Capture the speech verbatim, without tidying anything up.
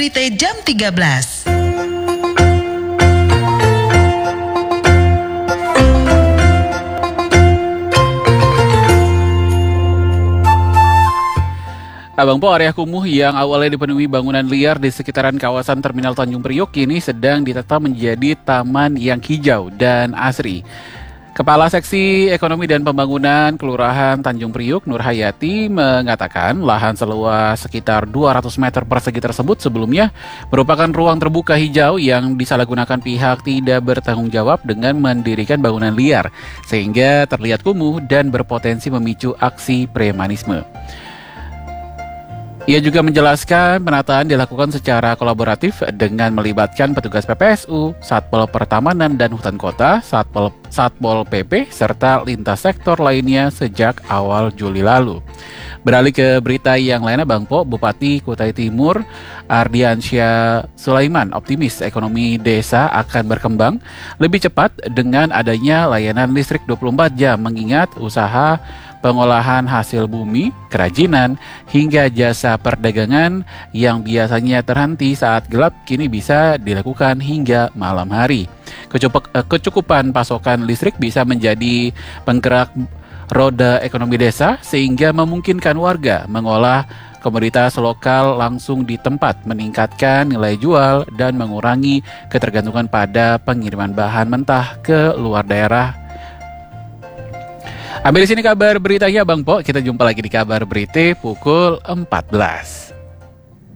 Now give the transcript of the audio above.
Berita jam tiga belas. Abang Po, area kumuh yang awalnya dipenuhi bangunan liar di sekitaran kawasan Terminal Tanjung Priok kini sedang ditata menjadi taman yang hijau dan asri. Kepala Seksi Ekonomi dan Pembangunan Kelurahan Tanjung Priok, Nur Hayati, mengatakan lahan seluas sekitar dua ratus meter persegi tersebut sebelumnya merupakan ruang terbuka hijau yang disalahgunakan pihak tidak bertanggung jawab dengan mendirikan bangunan liar, sehingga terlihat kumuh dan berpotensi memicu aksi premanisme. Ia juga menjelaskan penataan dilakukan secara kolaboratif dengan melibatkan petugas P P S U, Satpol Pertamanan dan Hutan Kota, Satpol, Satpol P P, serta lintas sektor lainnya sejak awal Juli lalu. Beralih ke berita yang lainnya, Bang Po, Bupati Kutai Timur Ardiansyah Sulaiman optimis ekonomi desa akan berkembang lebih cepat dengan adanya layanan listrik dua puluh empat jam, mengingat usaha pengolahan hasil bumi, kerajinan, hingga jasa perdagangan yang biasanya terhenti saat gelap kini bisa dilakukan hingga malam hari. Kecukupan pasokan listrik bisa menjadi penggerak roda ekonomi desa sehingga memungkinkan warga mengolah komoditas lokal langsung di tempat, meningkatkan nilai jual dan mengurangi ketergantungan pada pengiriman bahan mentah ke luar daerah. Ambil di sini kabar beritanya Bang Po, kita jumpa lagi di kabar berita pukul empat belas.